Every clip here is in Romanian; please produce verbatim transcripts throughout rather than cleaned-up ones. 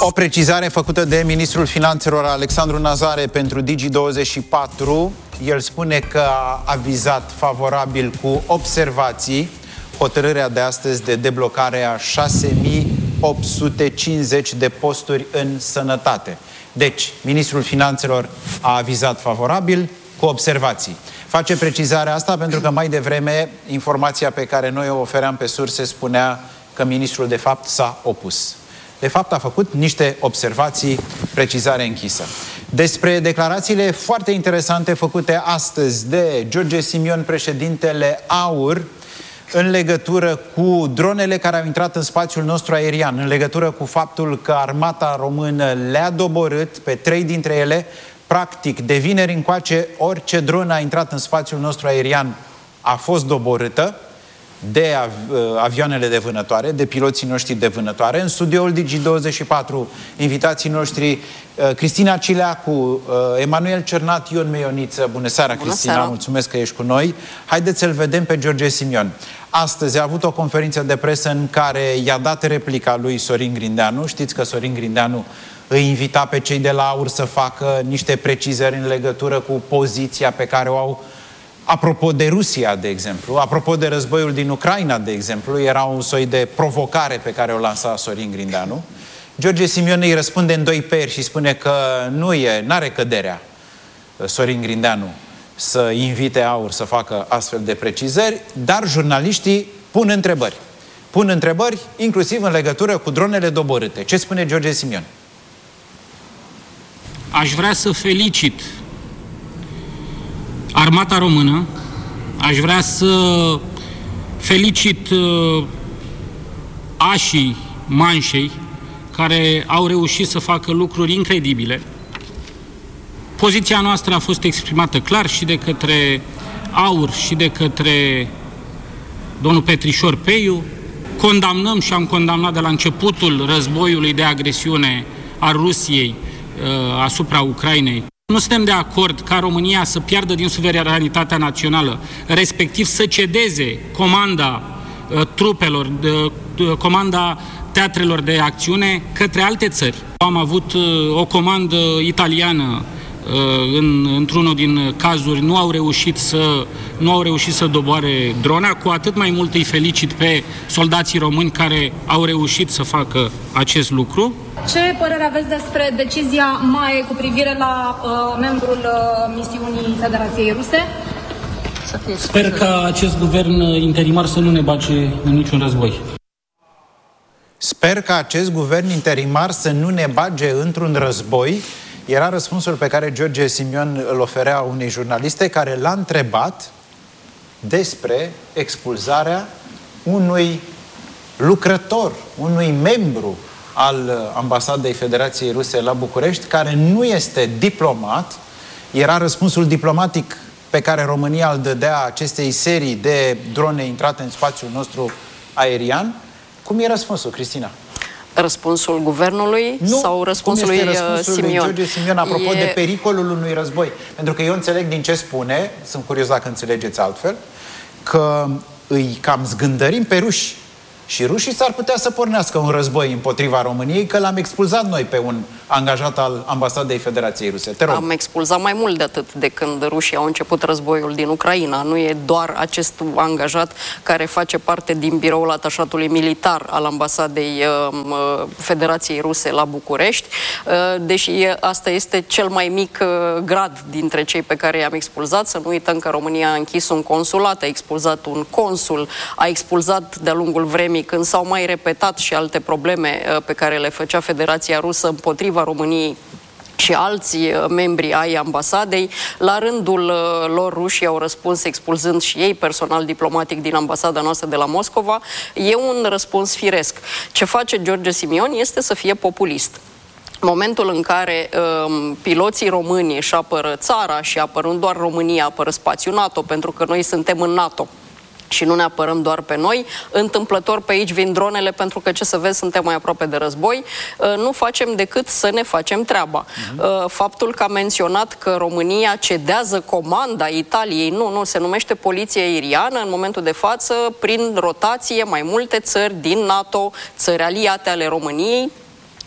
O precizare făcută de ministrul finanțelor Alexandru Nazare pentru Digi douăzeci și patru. El spune că a avizat favorabil cu observații hotărârea de astăzi de deblocare a șase mii opt sute cincizeci de posturi în sănătate. Deci, ministrul finanțelor a avizat favorabil cu observații. Face precizarea asta pentru că mai devreme informația pe care noi o ofeream pe surse spunea că ministrul de fapt s-a opus. De fapt a făcut niște observații, precizare închisă. Despre declarațiile foarte interesante făcute astăzi de George Simion, președintele AUR, în legătură cu dronele care au intrat în spațiul nostru aerian, în legătură cu faptul că armata română le-a doborât pe trei dintre ele. Practic, de vineri încoace, orice dronă a intrat în spațiul nostru aerian a fost doborâtă de av- avioanele de vânătoare, de piloții noștri de vânătoare. În studioul Digi douăzeci și patru, invitații noștri, Cristina Cileacu, Emanuel Cernat, Ion Meioniță. Bună seara, Bună Cristina, seara. Mulțumesc că ești cu noi. Haideți să-l vedem pe George Simion. Astăzi a avut o conferință de presă în care i-a dat replica lui Sorin Grindeanu. Știți că Sorin Grindeanu îi invita pe cei de la AUR să facă niște precizări în legătură cu poziția pe care o au apropo de Rusia, de exemplu, apropo de războiul din Ucraina, de exemplu. Era un soi de provocare pe care o lansa Sorin Grindeanu. George Simion îi răspunde în doi peri și spune că nu e, n-are căderea Sorin Grindeanu să invite AUR să facă astfel de precizări, dar jurnaliștii pun întrebări. Pun întrebări inclusiv în legătură cu dronele doborâte. Ce spune George Simion? Aș vrea să felicit Armata Română, aș vrea să felicit uh, așii Manșei, care au reușit să facă lucruri incredibile. Poziția noastră a fost exprimată clar și de către AUR și de către domnul Petrișor Peiu. Condamnăm și am condamnat de la începutul războiului de agresiune a Rusiei uh, asupra Ucrainei. Nu suntem de acord ca România să piardă din suveranitatea națională, respectiv să cedeze comanda uh, trupelor, de, de, comanda teatrelor de acțiune către alte țări. Am avut uh, o comandă italiană uh, în, într-unul din cazuri, nu au reușit să nu au reușit să doboare drona, cu atât mai mult îi felicit pe soldații români care au reușit să facă acest lucru. Ce părere aveți despre decizia M A E cu privire la uh, membrul uh, misiunii Federației Ruse? Sper ca acest guvern interimar să nu ne bage în niciun război. Sper ca acest guvern interimar să nu ne bage într-un război. Era răspunsul pe care George Simion îl oferea unei jurnaliste care l-a întrebat despre expulzarea unui lucrător, unui membru al Ambasadei Federației Ruse la București, care nu este diplomat. Era răspunsul diplomatic pe care România îl dădea acestei serii de drone intrate în spațiul nostru aerian. Cum e răspunsul, Cristina? Răspunsul guvernului nu. sau răspunsul lui Simion? George Simion apropo e... de pericolul unui război? Pentru că eu înțeleg din ce spune, sunt curios dacă înțelegeți altfel, că îi cam zgândărim pe ruși. Și rușii s-ar putea să pornească un război împotriva României, că l-am expulzat noi pe un angajat al Ambasadei Federației Ruse. Te rog. Am expulzat mai mult de atât de când rușii au început războiul din Ucraina. Nu e doar acest angajat care face parte din biroul atașatului militar al Ambasadei uh, Federației Ruse la București, uh, deși asta este cel mai mic uh, grad dintre cei pe care i-am expulzat. Să nu uităm că România a închis un consulat, a expulzat un consul, a expulzat de-a lungul vremii, când s-au mai repetat și alte probleme pe care le făcea Federația Rusă împotriva României și alți membri ai ambasadei, la rândul lor rușii au răspuns expulzând și ei personal diplomatic din ambasada noastră de la Moscova. E un răspuns firesc. Ce face George Simion este să fie populist. Momentul în care um, piloții români își apără țara și apărând doar România, apără spațiul NATO, pentru că noi suntem în NATO și nu ne apărăm doar pe noi, întâmplător pe aici vin dronele, pentru că, ce să vezi, suntem mai aproape de război, nu facem decât să ne facem treaba. Uh-huh. Faptul că a menționat că România cedează comanda Italiei, nu, nu, se numește poliție aeriană, în momentul de față, prin rotație, mai multe țări din NATO, țări aliate ale României,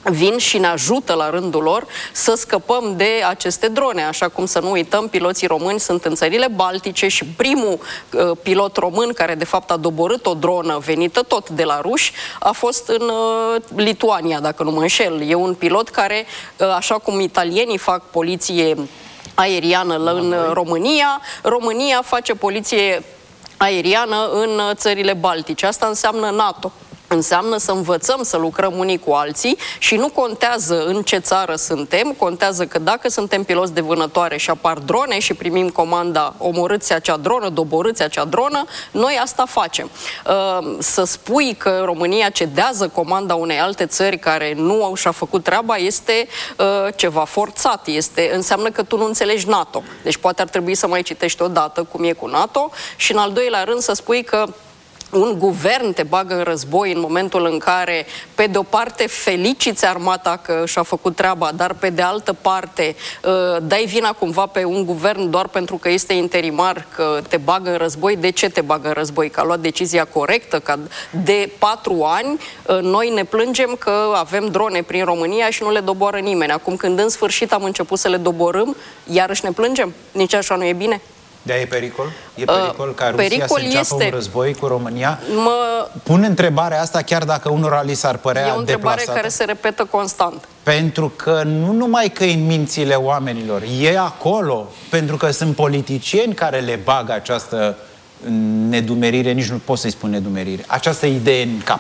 vin și ne ajută la rândul lor să scăpăm de aceste drone. Așa cum să nu uităm, piloții români sunt în țările Baltice și primul uh, pilot român care de fapt a doborât o dronă venită tot de la ruși a fost în uh, Lituania, dacă nu mă înșel. E un pilot care, uh, așa cum italienii fac poliție aeriană în România, România face poliție aeriană în țările Baltice. Asta înseamnă NATO. Înseamnă să învățăm să lucrăm unii cu alții și nu contează în ce țară suntem, contează că dacă suntem piloți de vânătoare și apar drone și primim comanda omorâți acea dronă, doborâți acea dronă, noi asta facem. Să spui că România cedează comanda unei alte țări care nu și-a făcut treaba este ceva forțat, este, înseamnă că tu nu înțelegi NATO. Deci poate ar trebui să mai citești odată cum e cu NATO și în al doilea rând să spui că un guvern te bagă în război în momentul în care, pe de o parte, feliciți armata că și-a făcut treaba, dar pe de altă parte dai vina cumva pe un guvern doar pentru că este interimar, că te bagă în război. De ce te bagă în război? Că a luat decizia corectă, că de patru ani noi ne plângem că avem drone prin România și nu le doboară nimeni. Acum, când în sfârșit am început să le doborâm, iarăși ne plângem. Nici așa nu e bine. De-aia e pericol? E pericol ca Rusia pericol să înceapă este... un război cu România? Mă... Pun întrebarea asta chiar dacă unora li s-ar părea deplasată. E o întrebare deplasată. care se repetă constant. Pentru că nu numai că e în mințile oamenilor, e acolo, pentru că sunt politicieni care le bagă această nedumerire, nici nu pot să-i spun nedumerire, această idee în cap.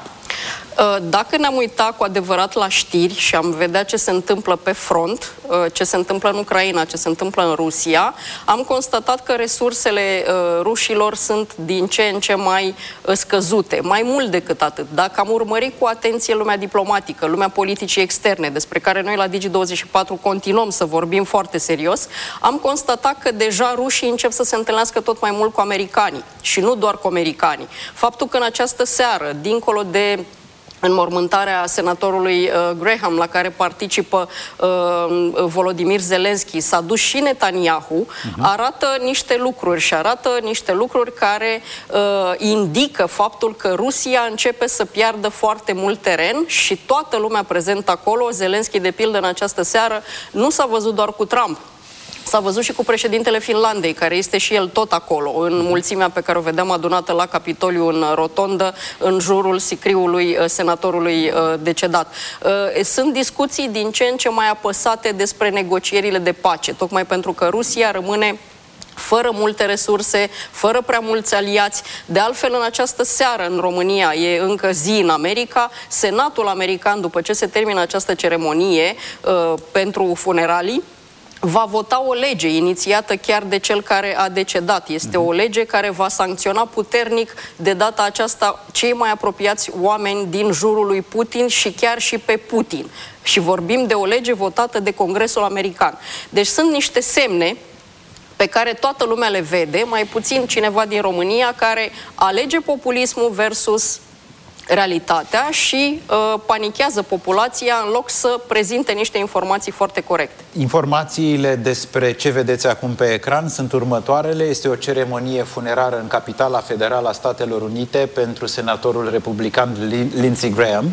Dacă ne-am uitat cu adevărat la știri și am vedea ce se întâmplă pe front, ce se întâmplă în Ucraina, ce se întâmplă în Rusia, am constatat că resursele rușilor sunt din ce în ce mai scăzute, mai mult decât atât. Dacă am urmărit cu atenție lumea diplomatică, lumea politicii externe, despre care noi la Digi douăzeci și patru continuăm să vorbim foarte serios, am constatat că deja rușii încep să se întâlnească tot mai mult cu americanii și nu doar cu americanii. Faptul că în această seară, dincolo de înmormântarea senatorului uh, Graham, la care participă uh, Volodymyr Zelensky, s-a dus și Netanyahu, uh-huh. arată niște lucruri și arată niște lucruri care uh, indică faptul că Rusia începe să piardă foarte mult teren și toată lumea prezentă acolo. Zelensky, de pildă, în această seară nu s-a văzut doar cu Trump. S-a văzut și cu președintele Finlandei, care este și el tot acolo, în mulțimea pe care o vedeam adunată la Capitoliu, în rotondă, în jurul sicriului senatorului decedat. Sunt discuții din ce în ce mai apăsate despre negocierile de pace, tocmai pentru că Rusia rămâne fără multe resurse, fără prea mulți aliați. De altfel, în această seară în România, e încă zi în America, Senatul american, după ce se termină această ceremonie uh, pentru funeralii, va vota o lege inițiată chiar de cel care a decedat. Este o lege care va sancționa puternic de data aceasta cei mai apropiați oameni din jurul lui Putin și chiar și pe Putin. Și vorbim de o lege votată de Congresul American. Deci sunt niște semne pe care toată lumea le vede, mai puțin cineva din România care alege populismul versus realitatea și uh, panichează populația în loc să prezinte niște informații foarte corecte. Informațiile despre ce vedeți acum pe ecran sunt următoarele. Este o ceremonie funerară în capitala federală a Statelor Unite pentru senatorul republican Lindsey Graham,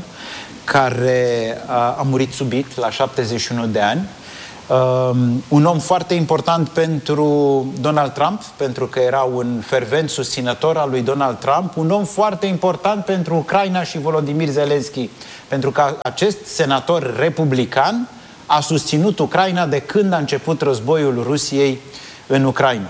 care a, a murit subit la șaptezeci și unu de ani. Um, un om foarte important pentru Donald Trump, pentru că era un fervent susținător al lui Donald Trump, un om foarte important pentru Ucraina și Volodymyr Zelensky, pentru că acest senator republican a susținut Ucraina de când a început războiul Rusiei în Ucraina.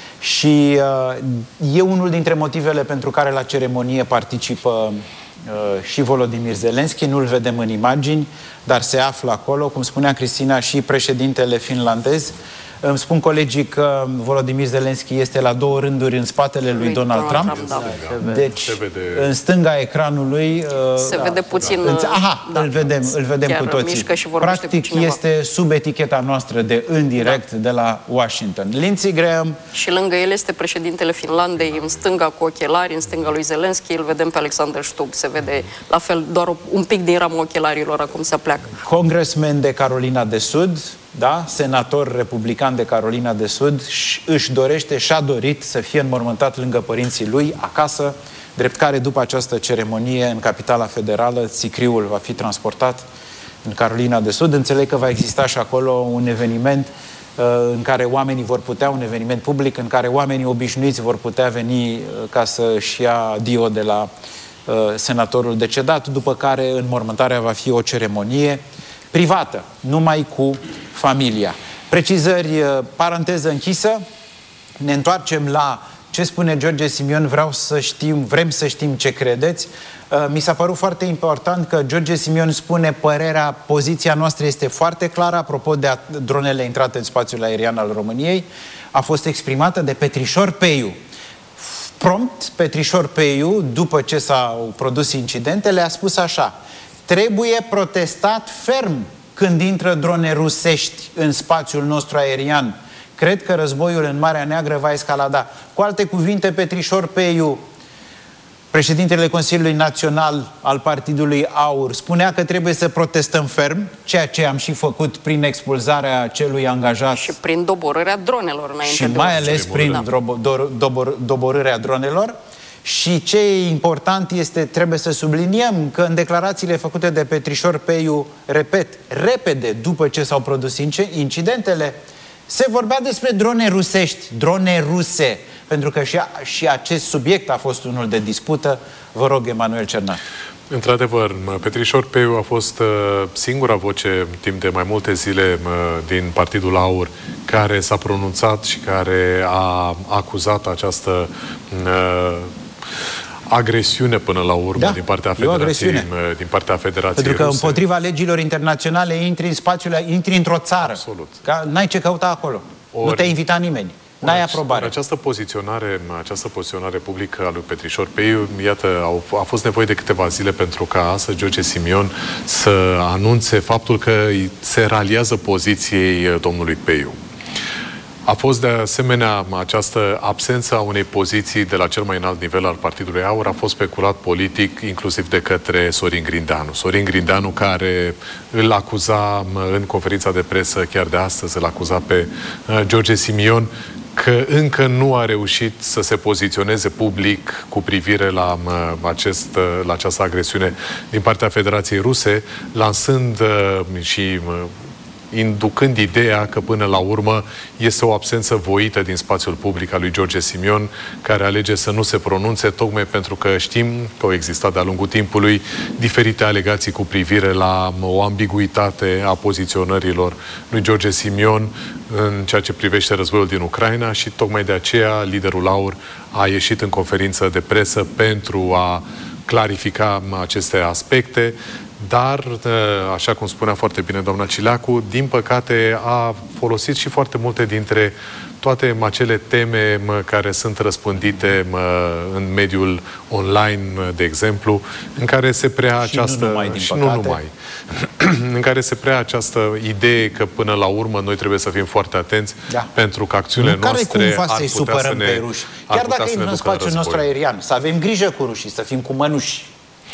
Și uh, e unul dintre motivele pentru care la ceremonie participă uh, și Volodymyr Zelensky, nu-l vedem în imagini, dar se află acolo, cum spunea Cristina, și președintele finlandez. Îmi spun colegii că Volodymyr Zelensky este la două rânduri în spatele lui, lui Donald, Donald Trump. Trump da. Deci, în stânga ecranului... Se da, vede puțin... Da. Aha, da. îl vedem, îl vedem cu toții. Practic, cu este sub eticheta noastră de în direct da. de la Washington. Lindsey Graham... Și lângă el este președintele Finlandei, în stânga cu ochelari, în stânga lui Zelensky, îl vedem pe Alexander Stubb. Se vede la fel, doar un pic din ramul ochelarilor, acum se pleacă. Congressman de Carolina de Sud, da, senator republican de Carolina de Sud, își dorește, și-a dorit să fie înmormântat lângă părinții lui, acasă, drept care după această ceremonie în capitala federală, sicriul va fi transportat în Carolina de Sud. Înțeleg că va exista și acolo un eveniment în care oamenii vor putea, un eveniment public, în care oamenii obișnuiți vor putea veni ca să-și ia adio de la uh, senatorul decedat, după care înmormântarea va fi o ceremonie privată, numai cu familia. Precizări, uh, paranteză închisă, ne întoarcem la ce spune George Simion, vreau să știm, vrem să știm ce credeți. Uh, mi s-a părut foarte important că George Simion spune părerea, poziția noastră este foarte clară, apropo de dronele intrate în spațiul aerian al României, a fost exprimată de Petrișor Peiu. Prompt, Petrișor Peiu, după ce s-au produs incidentele, a spus așa: trebuie protestat ferm când intră drone rusești în spațiul nostru aerian. Cred că războiul în Marea Neagră va escalada. Cu alte cuvinte, Petrișor Peiu, președintele Consiliului Național al Partidului AUR, spunea că trebuie să protestăm ferm, ceea ce am și făcut prin expulzarea celui angajat. Și prin doborârea dronelor înainte. Și de mai ales prin doborârea dronelor. Și ce e important este, trebuie să subliniem că în declarațiile făcute de Petrișor Peiu, repet, repede după ce s-au produs incidentele, se vorbea despre drone rusești, drone ruse, pentru că și, a, și acest subiect a fost unul de dispută. Vă rog, Emanuel Cernar. Într-adevăr, Petrișor Peiu a fost uh, singura voce timp de mai multe zile uh, din Partidul AUR care s-a pronunțat și care a acuzat această uh, agresiune până la urmă, da, din partea Federației, din partea Federației Pentru că Ruse. Împotriva legilor internaționale intri în spațiul, intri într-o țară. Absolut. N-ai ce căuta acolo. Ori, nu te-a invitat nimeni. N-ai aprobare. Această poziționare, această poziționare publică a lui Petrișor Peiu, iată, au, a fost nevoie de câteva zile pentru ca astăzi George Simion să anunțe faptul că se raliază poziției domnului Peiu. A fost de asemenea această absență a unei poziții de la cel mai înalt nivel al Partidului AUR, a fost speculat politic inclusiv de către Sorin Grindeanu. Sorin Grindeanu care îl acuza în conferința de presă chiar de astăzi, îl acuza pe George Simion că încă nu a reușit să se poziționeze public cu privire la, acest, la această agresiune din partea Federației Ruse, lansând și inducând ideea că până la urmă este o absență voită din spațiul public al lui George Simion, care alege să nu se pronunțe, tocmai pentru că știm că au existat de-a lungul timpului diferite alegații cu privire la o ambiguitate a poziționărilor lui George Simion în ceea ce privește războiul din Ucraina și tocmai de aceea liderul AUR a ieșit în conferință de presă pentru a clarifica aceste aspecte. Dar, așa cum spunea foarte bine doamna Cileacu, din păcate a folosit și foarte multe dintre toate acele teme care sunt răspândite în mediul online, de exemplu, în care se prea și această... Nu numai, din și păcate. nu numai. În care se prea această idee că până la urmă noi trebuie să fim foarte atenți, da, pentru că acțiunile nu noastre care cumva ar să-i putea supărăm să ne, pe ruși. Chiar dacă e în spațiul nostru aerian, să avem grijă cu rușii, să fim cu mănuși.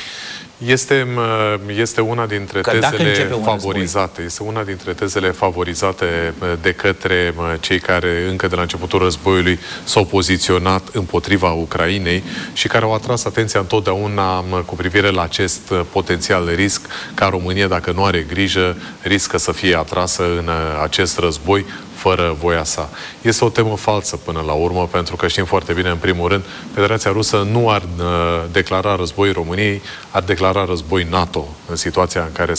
Este, este una dintre că tezele favorizate. Este una dintre tezele favorizate de către cei care încă de la începutul războiului s-au poziționat împotriva Ucrainei și care au atras atenția întotdeauna cu privire la acest potențial risc ca România, dacă nu are grijă, riscă să fie atrasă în acest război fără voia sa. Este o temă falsă până la urmă, pentru că știm foarte bine, în primul rând, Federația Rusă nu ar uh, declara război României, ar declara război NATO în situația în care